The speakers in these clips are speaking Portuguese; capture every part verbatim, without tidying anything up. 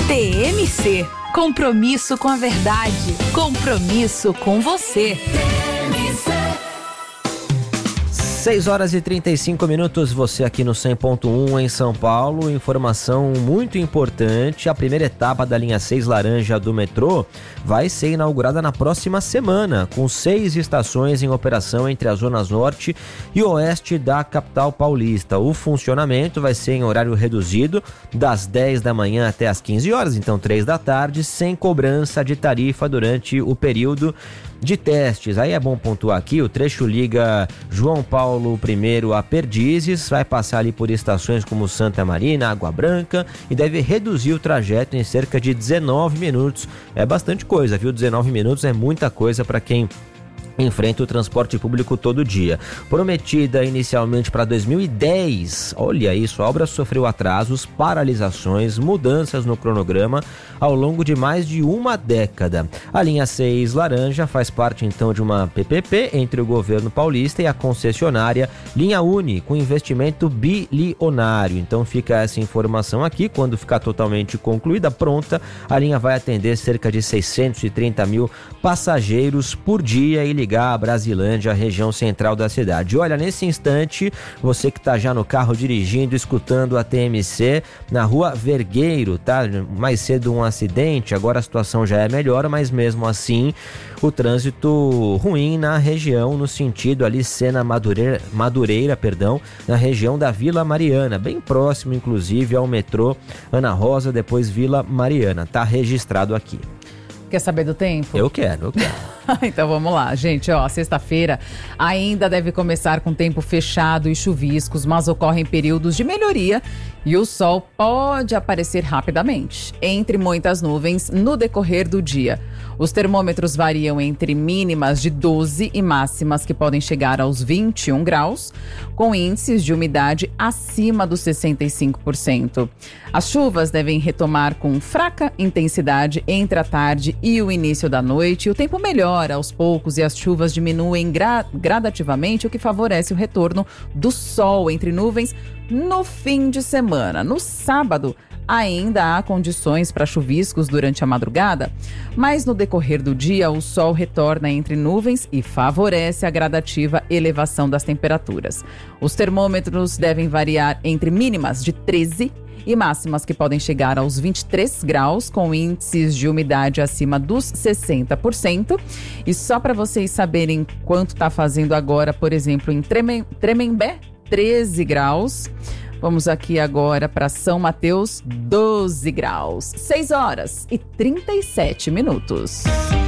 T M C, compromisso com a verdade, compromisso com você. seis horas e trinta e cinco minutos, você aqui no cem ponto um em São Paulo. Informação muito importante: a primeira etapa da linha seis laranja do metrô vai ser inaugurada na próxima semana, com seis estações em operação entre as zonas norte e oeste da capital paulista. O funcionamento vai ser em horário reduzido, das dez da manhã até as quinze horas, então três da tarde, sem cobrança de tarifa durante o período de testes. Aí é bom pontuar aqui: o trecho liga João Paulo I a Perdizes, vai passar ali por estações como Santa Marina, Água Branca, e deve reduzir o trajeto em cerca de dezenove minutos. É bastante coisa, viu? dezenove minutos é muita coisa para quem enfrenta o transporte público todo dia. Prometida inicialmente para dois mil e dez, olha isso, a obra sofreu atrasos, paralisações, mudanças no cronograma ao longo de mais de uma década. A linha seis laranja faz parte então de uma P P P entre o governo paulista e a concessionária Linha Uni, com investimento bilionário. Então fica essa informação aqui: quando ficar totalmente concluída, pronta, a linha vai atender cerca de seiscentos e trinta mil passageiros por dia e ligar a Brasilândia, a região central da cidade. Olha, nesse instante, você que está já no carro dirigindo, escutando a T M C, na rua Vergueiro, tá? Mais cedo um acidente, agora a situação já é melhor, mas mesmo assim o trânsito ruim na região, no sentido ali Sena Madureira, Madureira, perdão, na região da Vila Mariana, bem próximo inclusive ao metrô Ana Rosa, depois Vila Mariana. Tá registrado aqui. Quer saber do tempo? Eu quero, eu quero. Então vamos lá, gente, ó, sexta-feira ainda deve começar com tempo fechado e chuviscos, mas ocorrem períodos de melhoria e o sol pode aparecer rapidamente, entre muitas nuvens, no decorrer do dia. Os termômetros variam entre mínimas de doze e máximas que podem chegar aos vinte e um graus, com índices de umidade acima dos sessenta e cinco por cento. As chuvas devem retomar com fraca intensidade entre a tarde e o início da noite, e o tempo melhora aos poucos e as chuvas diminuem gra- gradativamente, o que favorece o retorno do sol entre nuvens no fim de semana. No sábado, ainda há condições para chuviscos durante a madrugada, mas no decorrer do dia o sol retorna entre nuvens e favorece a gradativa elevação das temperaturas. Os termômetros devem variar entre mínimas de treze e máximas que podem chegar aos vinte e três graus, com índices de umidade acima dos sessenta por cento. E só para vocês saberem quanto está fazendo agora, por exemplo, em Tremem- Tremembé, treze graus. Vamos aqui agora para São Mateus, doze graus. seis horas e trinta e sete minutos.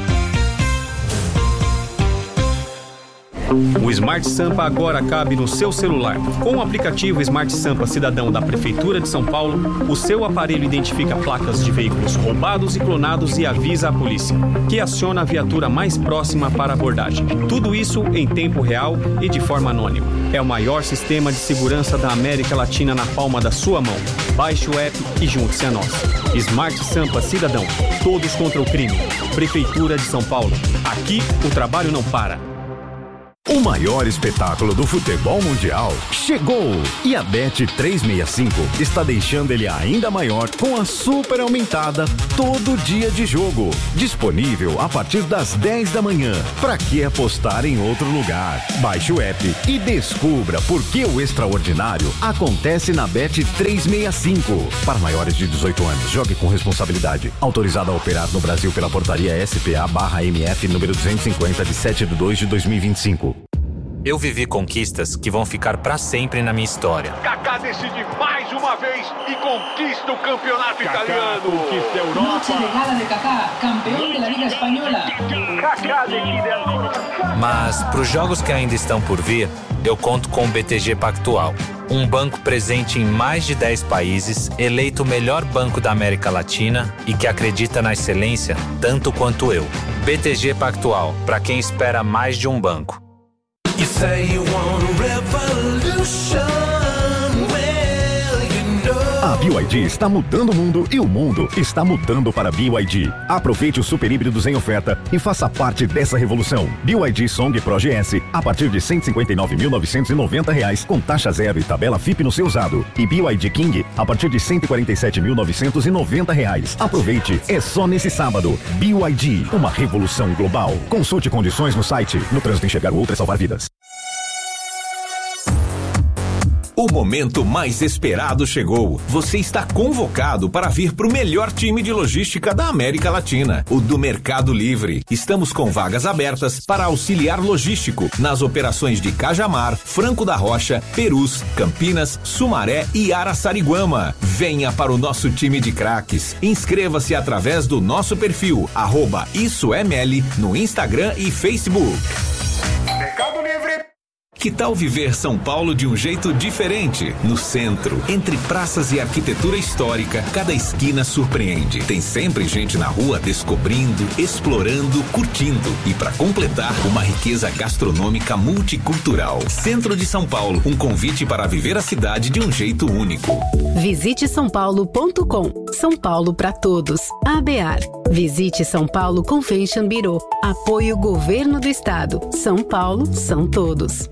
O Smart Sampa agora cabe no seu celular. Com o aplicativo Smart Sampa Cidadão da Prefeitura de São Paulo, o seu aparelho identifica placas de veículos roubados e clonados e avisa a polícia, que aciona a viatura mais próxima para abordagem. Tudo isso em tempo real e de forma anônima. É o maior sistema de segurança da América Latina na palma da sua mão. Baixe o app e junte-se a nós. Smart Sampa Cidadão. Todos contra o crime. Prefeitura de São Paulo. Aqui o trabalho não para. O maior espetáculo do futebol mundial chegou! E a Bet trezentos e sessenta e cinco está deixando ele ainda maior com a super aumentada Todo Dia de Jogo. Disponível a partir das dez da manhã. Pra que apostar em outro lugar? Baixe o app e descubra por que o extraordinário acontece na Bet trezentos e sessenta e cinco. Para maiores de dezoito anos, jogue com responsabilidade. Autorizado a operar no Brasil pela portaria S P A barra M F número duzentos e cinquenta de sete de dois de dois mil e vinte e cinco. Eu vivi conquistas que vão ficar pra sempre na minha história. Kaká decide mais uma vez e conquista o campeonato Kaká italiano. Conquista a Europa. Noche de gala de Kaká, campeão da Liga Espanhola. Kaká decide a... Mas pros jogos que ainda estão por vir, eu conto com o B T G Pactual. Um banco presente em mais de dez países, eleito o melhor banco da América Latina e que acredita na excelência tanto quanto eu. B T G Pactual, pra quem espera mais de um banco. You say you want a revolution, well, you know. A B Y D está mudando o mundo e o mundo está mudando para B Y D. Aproveite os super híbridos em oferta e faça parte dessa revolução. B Y D Song Pro G S a partir de cento e cinquenta e nove mil novecentos e noventa reais com taxa zero e tabela F I P no seu usado. E B Y D King a partir de cento e quarenta e sete mil novecentos e noventa reais. Aproveite, é só nesse sábado. B Y D, uma revolução global. Consulte condições no site. No trânsito, enxergar o outro é salvar vidas. O momento mais esperado chegou. Você está convocado para vir para o melhor time de logística da América Latina, o do Mercado Livre. Estamos com vagas abertas para auxiliar logístico nas operações de Cajamar, Franco da Rocha, Perus, Campinas, Sumaré e Araçariguama. Venha para o nosso time de craques. Inscreva-se através do nosso perfil, arroba IssoML, no Instagram e Facebook. Mercado Livre. Que tal viver São Paulo de um jeito diferente? No centro, entre praças e arquitetura histórica, cada esquina surpreende. Tem sempre gente na rua descobrindo, explorando, curtindo. E para completar, uma riqueza gastronômica multicultural. Centro de São Paulo, um convite para viver a cidade de um jeito único. Visite são paulo ponto com. São Paulo para todos. A B A R. Visite São Paulo Convention Bureau. Apoio Governo do Estado. São Paulo são todos.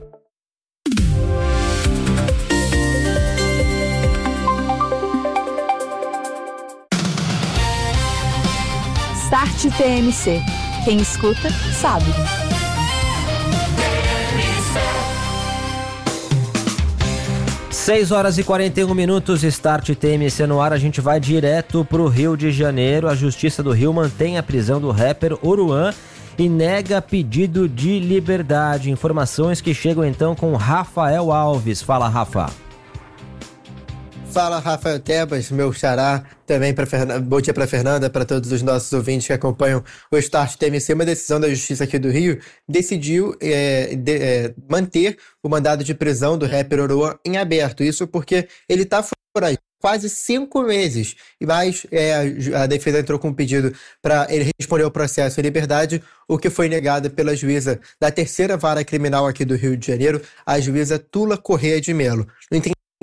Start T M C. Quem escuta, sabe. seis horas e quarenta e um minutos, Start T M C no ar. A gente vai direto pro Rio de Janeiro. A Justiça do Rio mantém a prisão do rapper Oruan e nega pedido de liberdade. Informações que chegam então com Rafael Alves. Fala, Rafa. Fala, Rafael Tebas, meu xará, também para Fernanda, bom dia para Fernanda, para todos os nossos ouvintes que acompanham o Start T M C. Uma decisão da Justiça aqui do Rio decidiu é, de, é, manter o mandado de prisão do rapper Oruan em aberto. Isso porque ele está fora aí quase cinco meses, mas é, a defesa entrou com um pedido para ele responder ao processo em liberdade, o que foi negado pela juíza da terceira vara criminal aqui do Rio de Janeiro, a juíza Tula Corrêa de Melo. No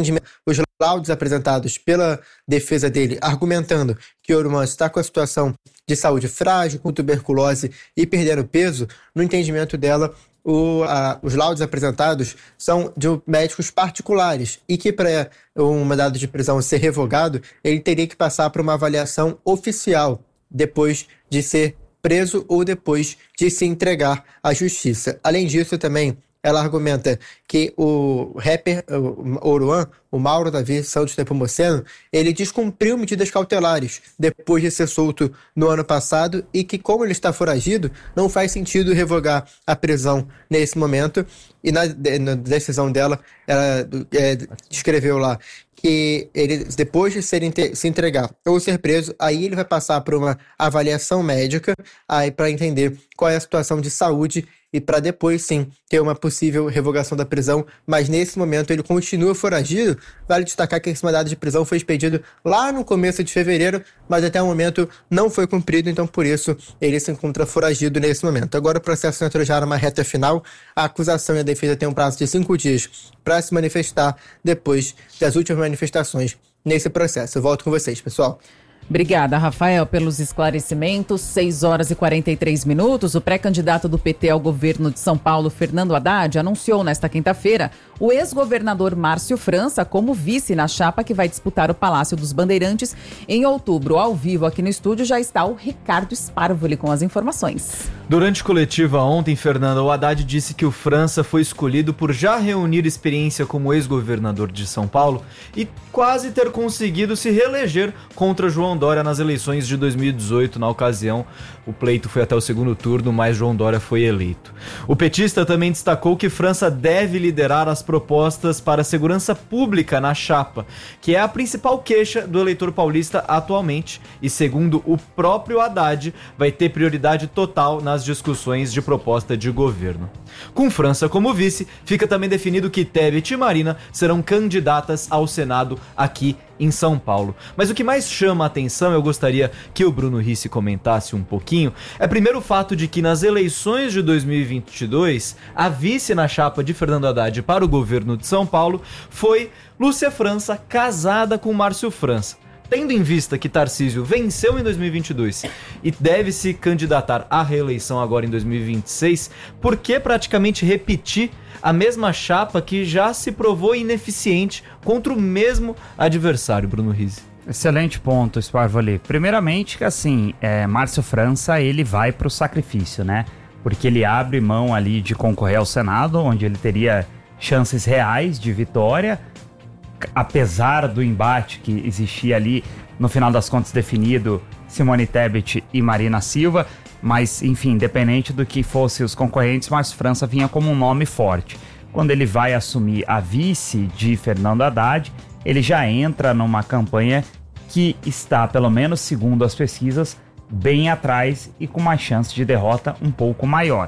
os laudos apresentados pela defesa dele, argumentando que Oruan está com a situação de saúde frágil, com tuberculose e perdendo peso, no entendimento dela, o, a, os laudos apresentados são de médicos particulares e que para um mandado de prisão ser revogado, ele teria que passar por uma avaliação oficial depois de ser preso ou depois de se entregar à justiça. Além disso, também ela argumenta que o rapper o Oruan, o Mauro Davi Santos Nepomuceno, ele descumpriu medidas cautelares depois de ser solto no ano passado e que, como ele está foragido, não faz sentido revogar a prisão nesse momento. E na, na decisão dela, ela é, escreveu lá que ele, depois de ser, se entregar ou ser preso, aí ele vai passar por uma avaliação médica aí para entender qual é a situação de saúde e para depois, sim, ter uma possível revogação da prisão. Mas nesse momento ele continua foragido. Vale destacar que esse mandado de prisão foi expedido lá no começo de fevereiro, mas até o momento não foi cumprido, então por isso ele se encontra foragido nesse momento. Agora o processo entrou já numa reta final. A acusação e a defesa têm um prazo de cinco dias para se manifestar depois das últimas manifestações nesse processo. Eu volto com vocês, pessoal. Obrigada, Rafael, pelos esclarecimentos. seis horas e quarenta e três minutos. O pré-candidato do P T ao governo de São Paulo, Fernando Haddad, anunciou nesta quinta-feira o ex-governador Márcio França como vice na chapa que vai disputar o Palácio dos Bandeirantes em outubro. Ao vivo aqui no estúdio já está o Ricardo Sparvoli com as informações. Durante coletiva ontem, Fernanda, o Haddad disse que o França foi escolhido por já reunir experiência como ex-governador de São Paulo e quase ter conseguido se reeleger contra João Dória nas eleições de dois mil e dezoito. Na ocasião, o pleito foi até o segundo turno, mas João Dória foi eleito. O petista também destacou que França deve liderar as propostas para a segurança pública na chapa, que é a principal queixa do eleitor paulista atualmente e, segundo o próprio Haddad, vai ter prioridade total nas nas discussões de proposta de governo. Com França como vice, fica também definido que Tebet e Marina serão candidatas ao Senado aqui em São Paulo. Mas o que mais chama a atenção, eu gostaria que o Bruno Ricci comentasse um pouquinho, é primeiro o fato de que nas eleições de dois mil e vinte e dois, a vice na chapa de Fernando Haddad para o governo de São Paulo foi Lúcia França, casada com Márcio França. Tendo em vista que Tarcísio venceu em dois mil e vinte e dois e deve se candidatar à reeleição agora em dois mil e vinte e seis, por que praticamente repetir a mesma chapa que já se provou ineficiente contra o mesmo adversário, Bruno Ricci? Excelente ponto, Sparvoli. Primeiramente, que assim, é, Márcio França, ele vai para o sacrifício, né? Porque ele abre mão ali de concorrer ao Senado, onde ele teria chances reais de vitória, apesar do embate que existia ali, no final das contas definido Simone Tebet e Marina Silva, mas enfim, independente do que fossem os concorrentes, Márcio França vinha como um nome forte. Quando ele vai assumir a vice de Fernando Haddad, ele já entra numa campanha que está, pelo menos segundo as pesquisas, bem atrás e com uma chance de derrota um pouco maior.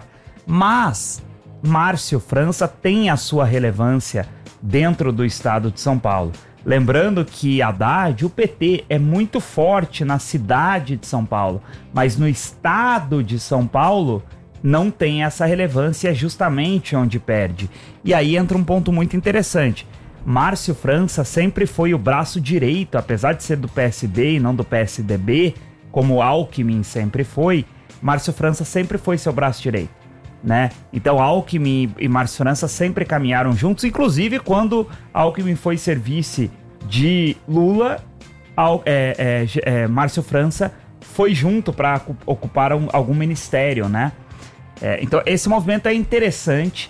Mas Márcio França tem a sua relevância dentro do estado de São Paulo. Lembrando que Haddad, o P T, é muito forte na cidade de São Paulo, mas no estado de São Paulo não tem essa relevância, justamente onde perde. E aí entra um ponto muito interessante. Márcio França sempre foi o braço direito, apesar de ser do P S B e não do P S D B, como Alckmin sempre foi, Márcio França sempre foi seu braço direito, né? Então Alckmin e Márcio França sempre caminharam juntos, inclusive quando Alckmin foi ser vice de Lula, Al, é, é, é, Márcio França foi junto para ocupar um, algum ministério, né? É, então esse movimento é interessante.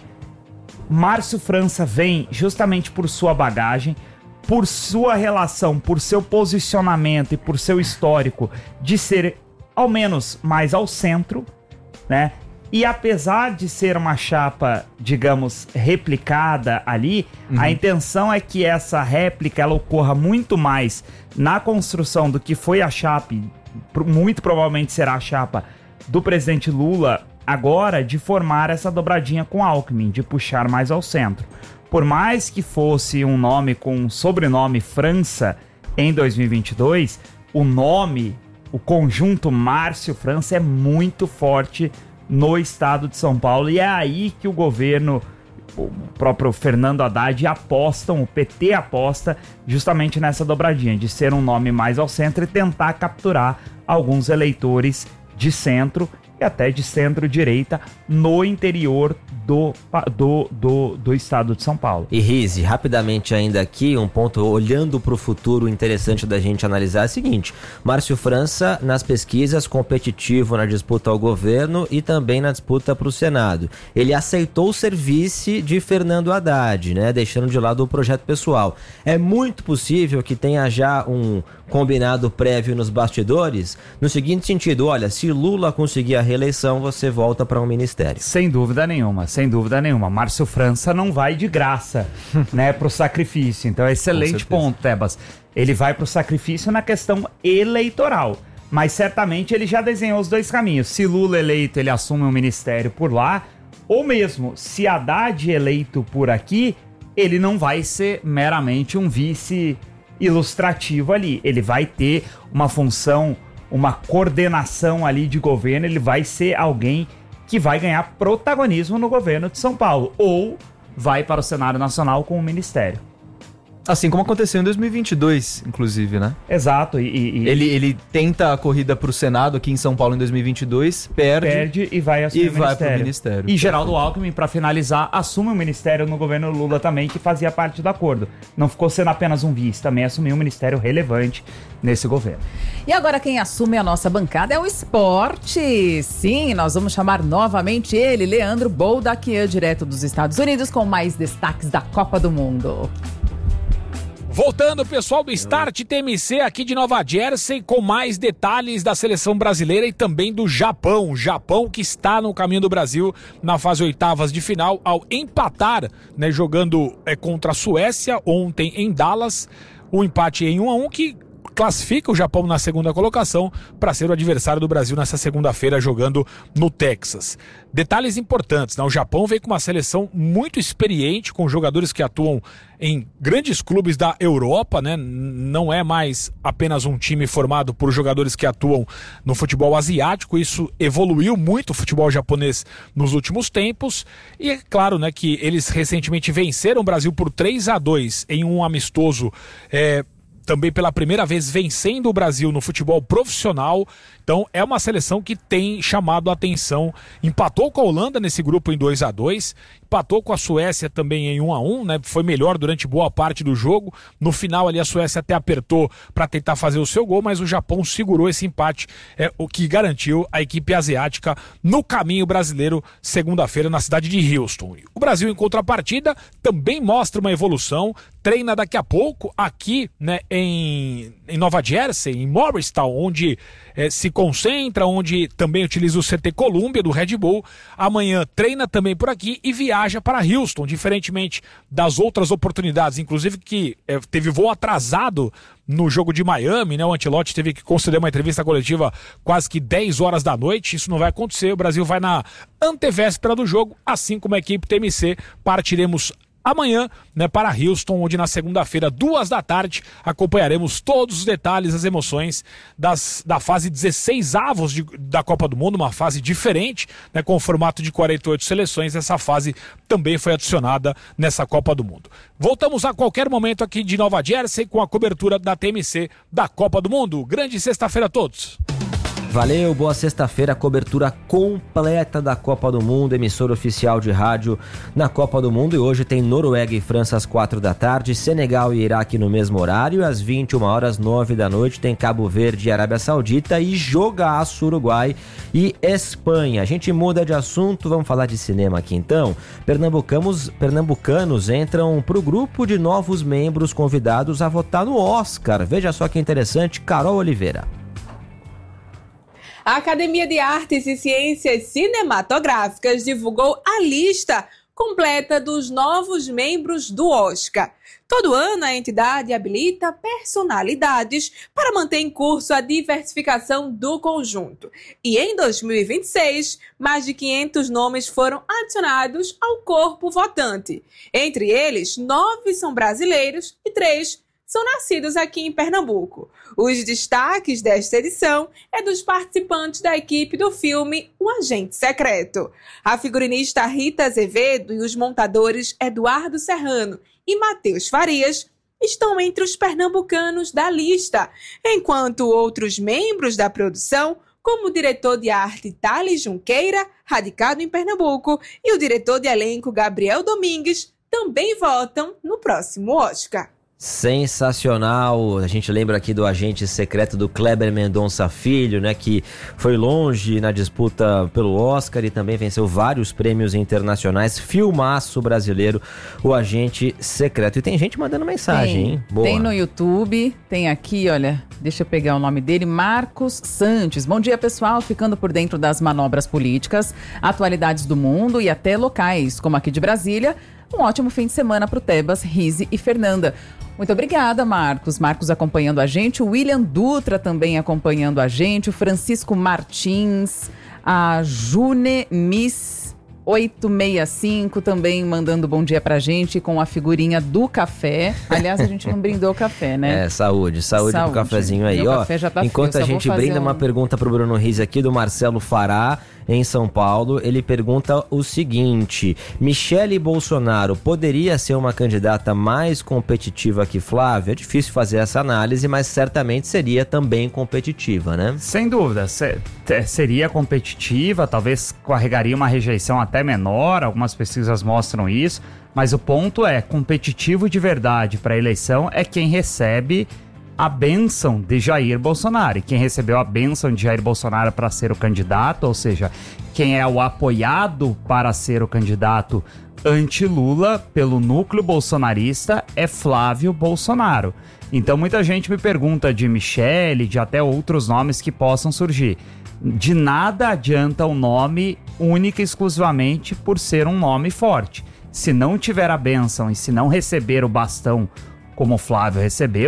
Márcio França vem justamente por sua bagagem, por sua relação, por seu posicionamento e por seu histórico de ser ao menos mais ao centro, né? E apesar de ser uma chapa, digamos, replicada ali, uhum. a intenção é que essa réplica ela ocorra muito mais na construção do que foi a chapa, muito provavelmente será a chapa do presidente Lula agora, de formar essa dobradinha com Alckmin, de puxar mais ao centro. Por mais que fosse um nome com um sobrenome França em dois mil e vinte e dois, o nome, o conjunto Márcio França é muito forte no estado de São Paulo, e é aí que o governo, o próprio Fernando Haddad apostam, o P T aposta justamente nessa dobradinha, de ser um nome mais ao centro e tentar capturar alguns eleitores de centro e até de centro-direita no interior do, do, do, do estado de São Paulo. E Ricci, rapidamente ainda aqui, um ponto olhando para o futuro interessante da gente analisar é o seguinte: Márcio França nas pesquisas, competitivo na disputa ao governo e também na disputa para o Senado. Ele aceitou ser vice de Fernando Haddad, né, deixando de lado o projeto pessoal. É muito possível que tenha já um combinado prévio nos bastidores, no seguinte sentido: olha, se Lula conseguir a reeleição, você volta para um ministério. Sem dúvida nenhuma, sem dúvida nenhuma. Márcio França não vai de graça, né, pro sacrifício. Então é excelente ponto, Tebas. Ele vai pro sacrifício na questão eleitoral, mas certamente ele já desenhou os dois caminhos. Se Lula eleito, ele assume um ministério por lá, ou mesmo se Haddad eleito por aqui, ele não vai ser meramente um vice ilustrativo ali. Ele vai ter uma função, uma coordenação ali de governo, ele vai ser alguém que vai ganhar protagonismo no governo de São Paulo, ou vai para o cenário nacional com o ministério. Assim como aconteceu em dois mil e vinte e dois, inclusive, né? Exato. E, e, ele, ele tenta a corrida para o Senado aqui em São Paulo em dois mil e vinte e dois, perde, perde e vai assumir e o ministério. vai pro ministério. E Geraldo Alckmin, para finalizar, assume o ministério no governo Lula também, que fazia parte do acordo. Não ficou sendo apenas um vice, também assumiu um ministério relevante nesse governo. E agora quem assume a nossa bancada é o esporte. Sim, nós vamos chamar novamente ele, Leandro Boldaquian, direto dos Estados Unidos, com mais destaques da Copa do Mundo. Voltando, pessoal do Start T M C aqui de Nova Jersey, com mais detalhes da seleção brasileira e também do Japão. O Japão que está no caminho do Brasil na fase oitavas de final ao empatar, né, jogando é, contra a Suécia ontem em Dallas. O empate em um a um que classifica o Japão na segunda colocação para ser o adversário do Brasil nessa segunda-feira jogando no Texas. Detalhes importantes, né? O Japão vem com uma seleção muito experiente, com jogadores que atuam em grandes clubes da Europa, né? Não é mais apenas um time formado por jogadores que atuam no futebol asiático. Isso evoluiu muito o futebol japonês nos últimos tempos. E é claro, né, que eles recentemente venceram o Brasil por três a dois em um amistoso, é, também pela primeira vez vencendo o Brasil no futebol profissional. Então é uma seleção que tem chamado a atenção. Empatou com a Holanda nesse grupo em dois a dois, empatou com a Suécia também em um a um, né? Foi melhor durante boa parte do jogo. No final ali a Suécia até apertou para tentar fazer o seu gol, mas o Japão segurou esse empate, é o que garantiu a equipe asiática no caminho brasileiro segunda-feira na cidade de Houston. O Brasil, em contrapartida, também mostra uma evolução, treina daqui a pouco aqui, né, em, em Nova Jersey, em Morristown, onde é, se concentra, onde também utiliza o C T Columbia do Red Bull. Amanhã treina também por aqui e viaja para Houston, diferentemente das outras oportunidades, inclusive que é, teve voo atrasado no jogo de Miami, né? O Ancelotti teve que conceder uma entrevista coletiva quase que dez horas da noite. Isso não vai acontecer, o Brasil vai na antevéspera do jogo, assim como a equipe T M C. Partiremos amanhã, né, para Houston, onde na segunda-feira, duas da tarde, acompanharemos todos os detalhes, as emoções das, da fase dezesseis avos de, da Copa do Mundo, uma fase diferente, né, com o formato de quarenta e oito seleções. Essa fase também foi adicionada nessa Copa do Mundo. Voltamos a qualquer momento aqui de Nova Jersey com a cobertura da T M C da Copa do Mundo. Grande sexta-feira a todos! Valeu, boa sexta-feira, cobertura completa da Copa do Mundo, emissora oficial de rádio na Copa do Mundo. E hoje tem Noruega e França às quatro da tarde, Senegal e Iraque no mesmo horário. Às vinte e uma horas, nove da noite, tem Cabo Verde e Arábia Saudita e jogaço Uruguai e Espanha. A gente muda de assunto, vamos falar de cinema aqui então. Pernambucanos, pernambucanos entram para o grupo de novos membros convidados a votar no Oscar. Veja só que interessante, Carol Oliveira. A Academia de Artes e Ciências Cinematográficas divulgou a lista completa dos novos membros do Oscar. Todo ano, a entidade habilita personalidades para manter em curso a diversificação do conjunto. E em dois mil e vinte e seis, mais de quinhentos nomes foram adicionados ao corpo votante. Entre eles, nove são brasileiros e três são nascidos aqui em Pernambuco. Os destaques desta edição é dos participantes da equipe do filme O Agente Secreto. A figurinista Rita Azevedo e os montadores Eduardo Serrano e Matheus Farias estão entre os pernambucanos da lista, enquanto outros membros da produção, como o diretor de arte Thales Junqueira, radicado em Pernambuco, e o diretor de elenco Gabriel Domingues, também votam no próximo Oscar. Sensacional, a gente lembra aqui do Agente Secreto do Kleber Mendonça Filho, né, que foi longe na disputa pelo Oscar e também venceu vários prêmios internacionais. Filmaço brasileiro, o Agente Secreto. E tem gente mandando mensagem, tem, hein? Boa. Tem no YouTube, tem aqui, olha, deixa eu pegar o nome dele, Marcos Santos. Bom dia, pessoal, ficando por dentro das manobras políticas, atualidades do mundo e até locais, como aqui de Brasília. Um ótimo fim de semana para o Tebas, Rise e Fernanda. Muito obrigada, Marcos. Marcos acompanhando a gente, o William Dutra também acompanhando a gente, o Francisco Martins, a June Miss oito seis cinco também mandando bom dia pra gente com a figurinha do café. Aliás, a gente não brindou o café, né? É, saúde, saúde, saúde. pro cafezinho aí. Meu Ó, café já tá enquanto frio, a gente brinda, um... uma pergunta pro Bruno Riz aqui do Marcelo Fará, em São Paulo. Ele pergunta o seguinte: Michele Bolsonaro poderia ser uma candidata mais competitiva que Flávia? É difícil fazer essa análise, mas certamente seria também competitiva, né? Sem dúvida, se, seria competitiva, talvez carregaria uma rejeição até menor, algumas pesquisas mostram isso, mas o ponto é, competitivo de verdade para a eleição é quem recebe a bênção de Jair Bolsonaro. E quem recebeu a bênção de Jair Bolsonaro para ser o candidato, ou seja, quem é o apoiado para ser o candidato anti-Lula pelo núcleo bolsonarista é Flávio Bolsonaro. Então muita gente me pergunta de Michele, de até outros nomes que possam surgir. De nada adianta o nome única e exclusivamente por ser um nome forte. Se não tiver a bênção e se não receber o bastão como o Flávio recebeu,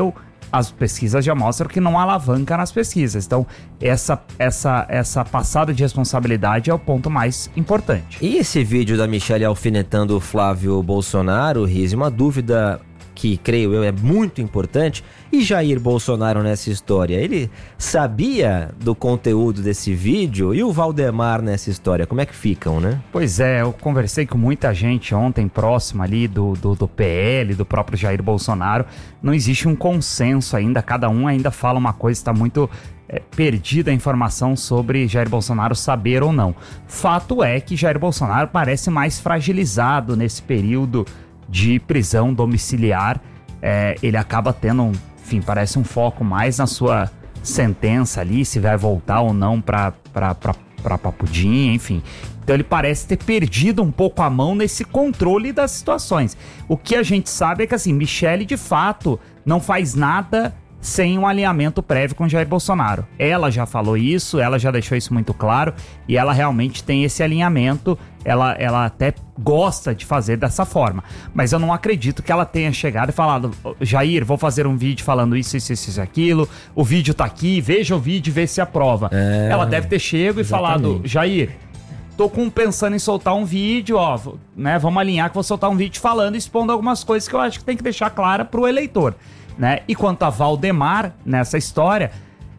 as pesquisas já mostram que não alavanca nas pesquisas. Então, essa, essa, essa passada de responsabilidade é o ponto mais importante. E esse vídeo da Michelle alfinetando o Flávio Bolsonaro, Riz, uma dúvida que, creio eu, é muito importante. E Jair Bolsonaro nessa história, ele sabia do conteúdo desse vídeo? E o Valdemar nessa história, como é que ficam, né? Pois é, eu conversei com muita gente ontem próxima ali do, do, do P L, do próprio Jair Bolsonaro. Não existe um consenso ainda, cada um ainda fala uma coisa, está muito é, perdida a informação sobre Jair Bolsonaro saber ou não. Fato é que Jair Bolsonaro parece mais fragilizado nesse período de prisão domiciliar. É, ele acaba tendo, um, enfim, parece um foco mais na sua sentença ali, se vai voltar ou não para para Papudim, enfim. Então ele parece ter perdido um pouco a mão nesse controle das situações. O que a gente sabe é que, assim, Michelle de fato não faz nada sem um alinhamento prévio com Jair Bolsonaro. Ela já falou isso, ela já deixou isso muito claro, e ela realmente tem esse alinhamento, ela, ela até gosta de fazer dessa forma. Mas eu não acredito que ela tenha chegado e falado: Jair, vou fazer um vídeo falando isso, isso, isso, isso, aquilo, o vídeo tá aqui, veja o vídeo e vê se aprova. É, ela deve ter chego e exatamente. falado: Jair, tô com, pensando em soltar um vídeo, ó, né, vamos alinhar que vou soltar um vídeo falando e expondo algumas coisas que eu acho que tem que deixar clara pro eleitor. Né? E quanto a Valdemar, nessa história,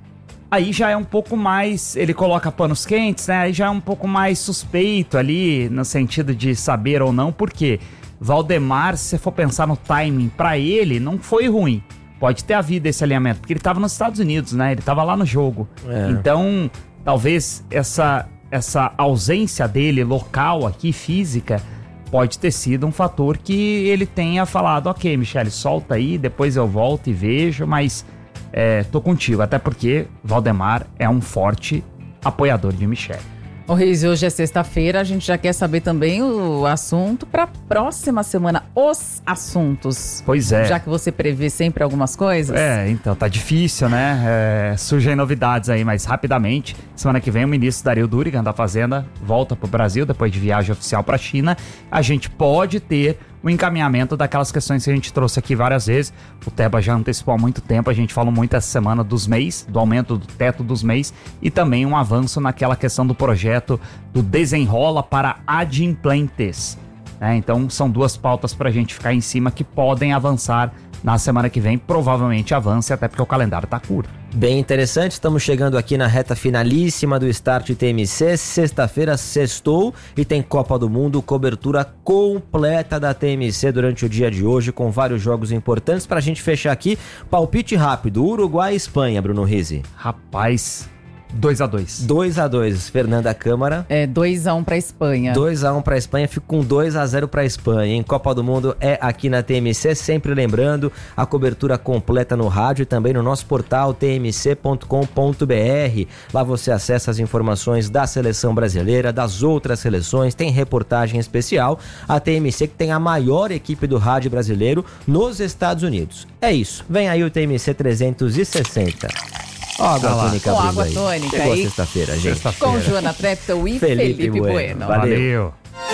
aí já é um pouco mais, ele coloca panos quentes, né? Aí já é um pouco mais suspeito ali, no sentido de saber ou não, porque Valdemar, se você for pensar no timing, pra ele, não foi ruim. Pode ter havido esse alinhamento, porque ele tava nos Estados Unidos, né? Ele tava lá no jogo. É. Então, talvez essa, essa ausência dele local aqui, física, pode ter sido um fator que ele tenha falado: ok, Michelle, solta aí, depois eu volto e vejo, mas é, tô contigo. Até porque Valdemar é um forte apoiador de Michelle. Ô Riz, hoje é sexta-feira, a gente já quer saber também o assunto para próxima semana, os assuntos. Pois é. Já que você prevê sempre algumas coisas. É, então tá difícil, né? É, surgem novidades aí, mas rapidamente, semana que vem o ministro Dario Durigan da Fazenda volta pro Brasil depois de viagem oficial pra China. A gente pode ter o encaminhamento daquelas questões que a gente trouxe aqui várias vezes. O Teba já antecipou há muito tempo, a gente falou muito essa semana dos M E Is, do aumento do teto dos M E Is, e também um avanço naquela questão do projeto do Desenrola para Adimplentes. É, então são duas pautas para a gente ficar em cima que podem avançar na semana que vem, provavelmente avance, até porque o calendário tá curto. Bem interessante, estamos chegando aqui na reta finalíssima do Start T M C, sexta-feira sextou e tem Copa do Mundo, cobertura completa da T M C durante o dia de hoje, com vários jogos importantes. Pra gente fechar aqui, palpite rápido, Uruguai e Espanha, Bruno Rizzi. Rapaz, dois a dois. dois a dois, Fernanda Câmara. É dois a um pra Espanha. dois a um pra Espanha, fico com dois a zero pra Espanha. Em Copa do Mundo é aqui na T M C, sempre lembrando, a cobertura completa no rádio e também no nosso portal t m c ponto com ponto b r. Lá você acessa as informações da seleção brasileira, das outras seleções, tem reportagem especial. A T M C que tem a maior equipe do rádio brasileiro nos Estados Unidos. É isso, vem aí o T M C trezentos e sessenta. Ó, água ah tônica com água aí. tônica Chegou aí. sexta-feira, gente. Sexta-feira. Com Joana Treptow e Felipe, Felipe Bueno. bueno. Valeu.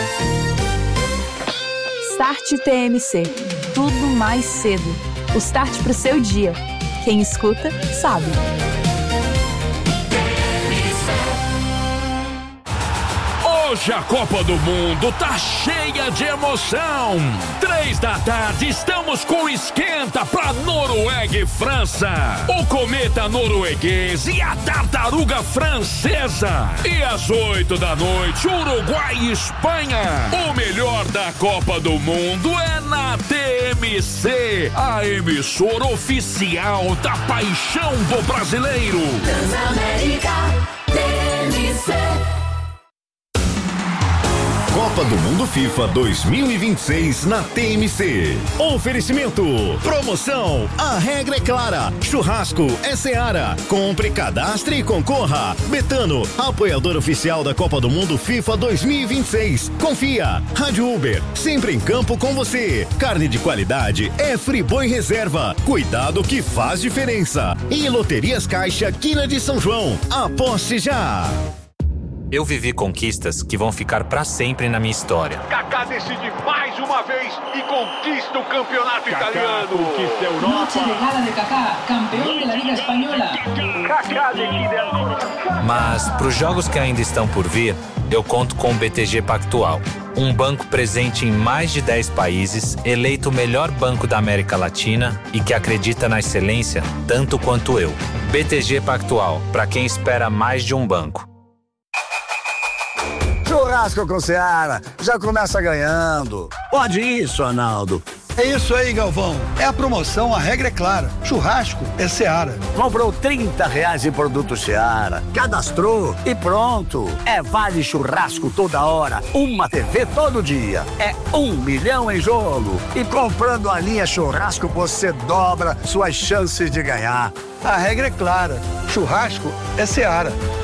Start T M C. Tudo mais cedo. O start pro seu dia. Quem escuta, sabe. Hoje a Copa do Mundo tá cheia de emoção. Três da tarde estamos com esquenta pra Noruega e França. O cometa norueguês e a tartaruga francesa. E às oito da noite, Uruguai e Espanha. O melhor da Copa do Mundo é na T M C, a emissora oficial da paixão do brasileiro. Transamérica T M C. Copa do Mundo FIFA dois mil e vinte e seis na T M C. Oferecimento. Promoção. A regra é clara. Churrasco é Seara. Compre, cadastre e concorra. Betano, apoiador oficial da Copa do Mundo FIFA dois mil e vinte e seis. Confia. Rádio Uber, sempre em campo com você. Carne de qualidade é Friboi Reserva. Cuidado que faz diferença. E Loterias Caixa Quina de São João. Aposte já. Eu vivi conquistas que vão ficar pra sempre na minha história. Kaká decide mais mais uma vez e conquista o campeonato Kaká italiano. conquista a Europa. Noche de gala de Kaká, campeón de la Liga Española. Kaká decide a... Mas para os jogos que ainda estão por vir, eu conto com o B T G Pactual, um banco presente em mais de dez países, eleito o melhor banco da América Latina e que acredita na excelência tanto quanto eu. B T G Pactual, para quem espera mais de um banco. Churrasco com Seara, já começa ganhando. Pode isso, Arnaldo. É isso aí, Galvão. É a promoção, a regra é clara. Churrasco é Seara. Comprou trinta reais em produto Seara, cadastrou e pronto. É vale churrasco toda hora, uma T V todo dia. É um milhão em jogo. E comprando a linha churrasco, você dobra suas chances de ganhar. A regra é clara. Churrasco é Seara.